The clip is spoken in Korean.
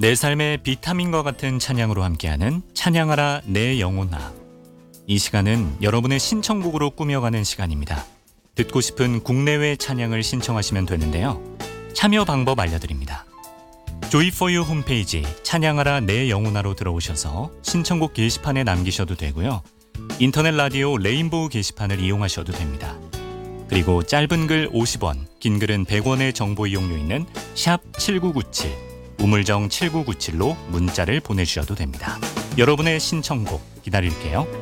내 삶의 비타민과 같은 찬양으로 함께하는 찬양하라 내 영혼아. 이 시간은 여러분의 신청곡으로 꾸며가는 시간입니다. 듣고 싶은 국내외 찬양을 신청하시면 되는데요. 참여 방법 알려드립니다. 조이포유 홈페이지 찬양하라 내 영혼아로 들어오셔서 신청곡 게시판에 남기셔도 되고요. 인터넷 라디오 레인보우 게시판을 이용하셔도 됩니다. 그리고 짧은 글 50원, 긴 글은 100원의 정보 이용료 있는 샵 7997, 우물정 7997로 문자를 보내주셔도 됩니다. 여러분의 신청곡 기다릴게요.